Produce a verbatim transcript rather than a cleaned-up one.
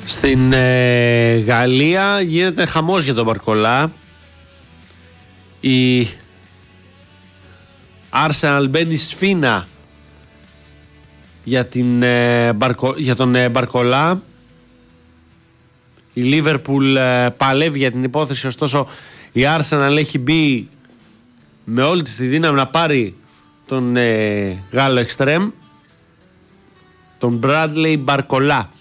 Στην ε, Γαλλία γίνεται χαμός για τον Μπαρκολά. Η Arsenal μπαίνει σφίνα για, την, ε, Μπαρκο, για τον ε, Μπαρκολά. Η Liverpool ε, παλεύει για την υπόθεση, ωστόσο η Arsenal έχει μπει με όλη της τη δύναμη να πάρει τον ε, Γάλλο εξτρέμ, τον Bradley Μπαρκολά.